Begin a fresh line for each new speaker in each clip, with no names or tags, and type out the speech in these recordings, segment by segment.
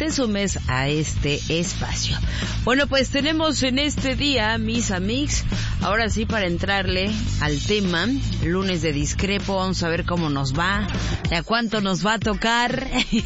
te sumes a este espacio. Bueno, pues tenemos en este día, mis amigos, ahora sí para entrarle al tema, lunes de discrepo, vamos a ver cómo nos va, de a cuánto nos va a tocar.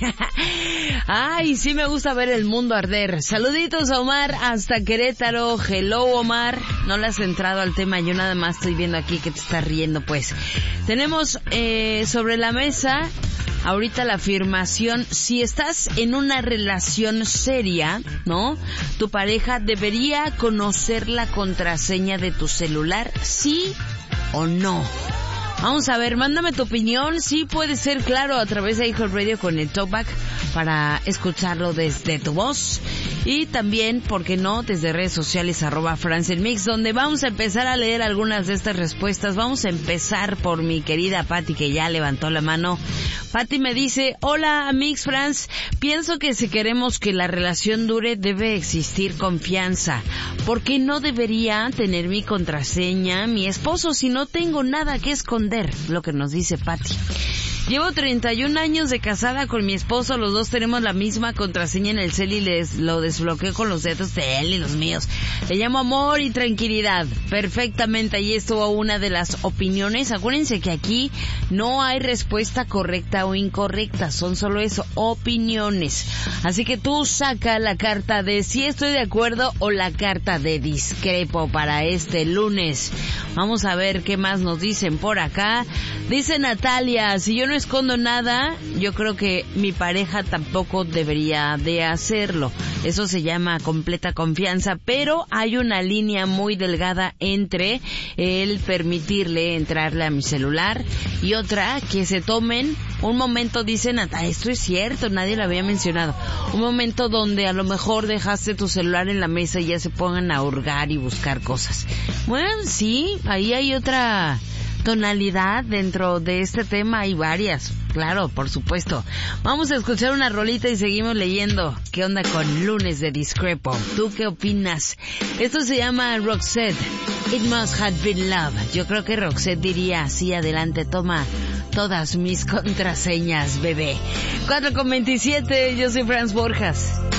Ay, sí me gusta ver el mundo arder. Saluditos a Omar hasta Querétaro. Hello, Omar. No le has entrado al tema, yo nada más estoy viendo aquí que te estás riendo, pues. Tenemos sobre la mesa ahorita la afirmación: si estás en una relación seria, ¿no? Tu pareja debería conocer la contraseña de tu celular, ¿sí o no? Vamos a ver, mándame tu opinión. Sí puede ser, claro, a través de iHeart Radio con el Talkback para escucharlo desde tu voz. Y también, ¿por qué no?, desde redes sociales @FrancelMix, donde vamos a empezar a leer algunas de estas respuestas. Vamos a empezar por mi querida Patti, que ya levantó la mano. Patti me dice: hola, Mix Franz, pienso que si queremos que la relación dure debe existir confianza. ¿Por qué no debería tener mi contraseña mi esposo si no tengo nada que esconder? Lo que nos dice Patti. Llevo 31 años de casada con mi esposo, los dos tenemos la misma contraseña en el cel y lo desbloqueo con los dedos de él y los míos. Le llamo amor y tranquilidad. Perfectamente, ahí estuvo una de las opiniones. Acuérdense que aquí no hay respuesta correcta o incorrecta, son solo eso, opiniones. Así que tú saca la carta de sí estoy de acuerdo o la carta de discrepo para este lunes. Vamos a ver qué más nos dicen por acá. Dice Natalia: si yo no escondo nada, yo creo que mi pareja tampoco debería de hacerlo. Eso se llama completa confianza, pero hay una línea muy delgada entre el permitirle entrarle a mi celular y otra, que se tomen un momento, dicen, esto es cierto, nadie lo había mencionado, un momento donde a lo mejor dejaste tu celular en la mesa y ya se pongan a hurgar y buscar cosas. Bueno, sí, ahí hay otra tonalidad dentro de este tema, hay varias, claro, por supuesto. Vamos a escuchar una rolita y seguimos leyendo. ¿Qué onda con lunes de discrepo? ¿Tú qué opinas? Esto se llama Roxette, It Must Have Been Love. Yo creo que Roxette diría: sí, adelante, toma todas mis contraseñas, bebé. 4:27, yo soy Franz Borjas.